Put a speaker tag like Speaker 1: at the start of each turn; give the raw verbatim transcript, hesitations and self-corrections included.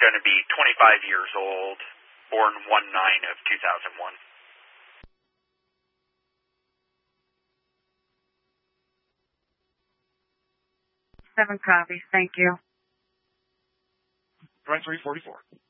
Speaker 1: going to be twenty-five years old, born one nine of two thousand one.
Speaker 2: Seven copies. Thank you.
Speaker 3: twenty-three forty-four.